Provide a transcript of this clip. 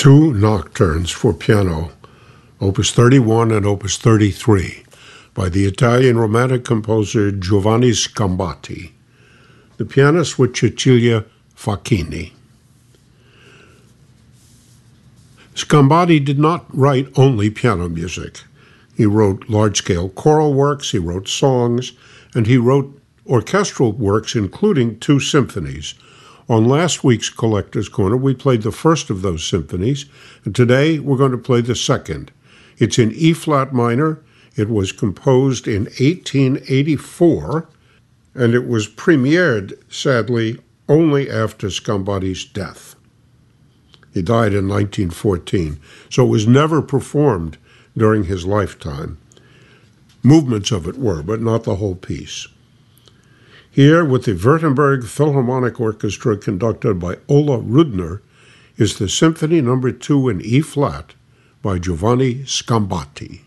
two nocturnes for piano, Opus 31 and Opus 33, by the Italian Romantic composer Giovanni Sgambati. The pianist was Cecilia Facchini. Sgambati did not write only piano music. He wrote large-scale choral works, he wrote songs, and he wrote orchestral works, including two symphonies. On last week's Collector's Corner, we played the first of those symphonies, and today we're going to play the second. It's in E-flat minor. It was composed in 1884, and it was premiered, sadly, only after Sgambati's death. He died in 1914, so it was never performed during his lifetime. Movements of it were, but not the whole piece. Here, with the Württemberg Philharmonic Orchestra conducted by Ola Rudner, is the Symphony No. 2 in E-flat by Giovanni Sgambati.